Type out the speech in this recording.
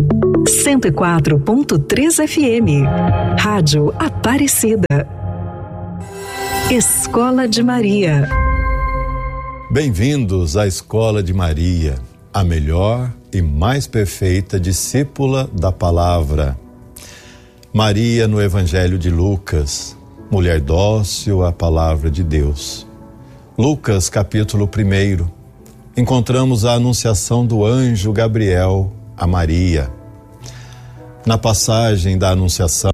104.3 FM, Rádio Aparecida. Escola de Maria. Bem-vindos à Escola de Maria, a melhor e mais perfeita discípula da palavra. Maria no Evangelho de Lucas, mulher dócil à palavra de Deus. Lucas, capítulo 1, encontramos a anunciação do anjo Gabriel a Maria. Na passagem da anunciação,